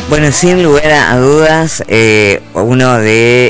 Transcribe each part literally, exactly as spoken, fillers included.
Bueno, sin lugar a dudas, eh, uno de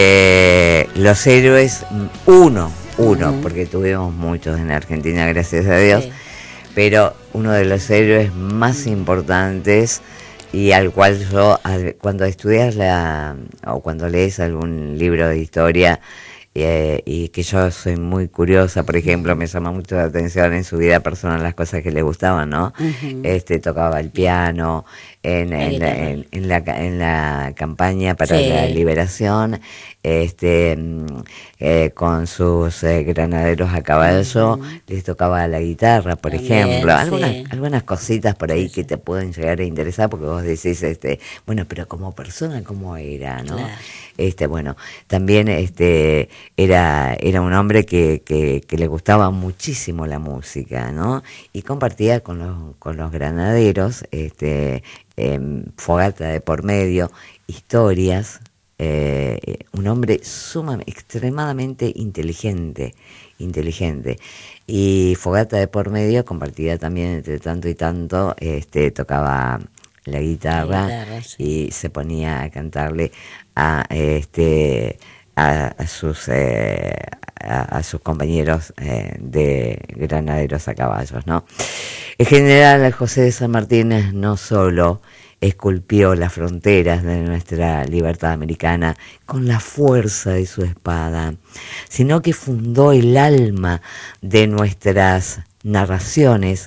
eh, los héroes, uno, uno, uh-huh. porque tuvimos muchos en Argentina, gracias a Dios, sí. pero uno de los héroes más uh-huh. importantes y al cual yo, al, cuando estudias la, o cuando lees algún libro de historia, Eh, y que yo soy muy curiosa, por ejemplo, me llama mucho la atención en su vida personal las cosas que le gustaban, ¿no? Uh-huh. Este tocaba el piano en, en, la, en, en, la, en la campaña para sí. la liberación, este eh, con sus eh, granaderos a caballo, uh-huh. les tocaba la guitarra, por También, ejemplo, algunas, sí. algunas cositas por ahí sí, que sí. te pueden llegar a interesar, porque vos decís, este, bueno, pero como persona, ¿cómo era, no? Claro. Este, bueno, también este era, era un hombre que, que, que le gustaba muchísimo la música, ¿no? Y compartía con los, con los granaderos, este, eh, fogata de por medio, historias, eh, un hombre sumamente, extremadamente inteligente, inteligente. Y fogata de por medio compartida también entre tanto y tanto, este, tocaba la guitarra, la guitarra sí. y se ponía a cantarle a este a, a sus eh, a, a sus compañeros eh, de granaderos a caballos, ¿no? En general, José de San Martín no solo esculpió las fronteras de nuestra libertad americana con la fuerza de su espada, sino que fundó el alma de nuestras narraciones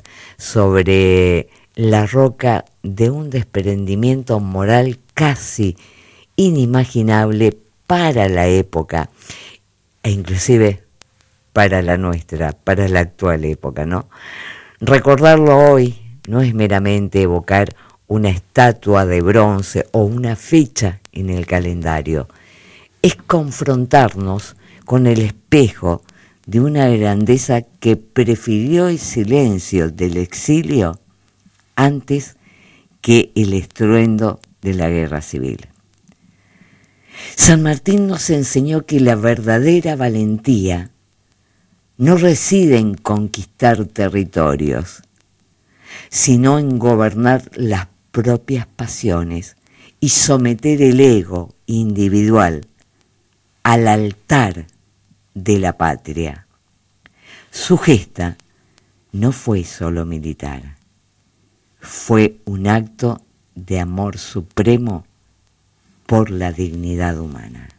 sobre la roca de un desprendimiento moral casi inimaginable para la época e inclusive para la nuestra, para la actual época, ¿no? Recordarlo hoy no es meramente evocar una estatua de bronce o una fecha en el calendario, es confrontarnos con el espejo de una grandeza que prefirió el silencio del exilio antes que el estruendo de la guerra civil. San Martín nos enseñó que la verdadera valentía no reside en conquistar territorios, sino en gobernar las propias pasiones y someter el ego individual al altar de la patria. Su gesta no fue solo militar, fue un acto de amor supremo por la dignidad humana.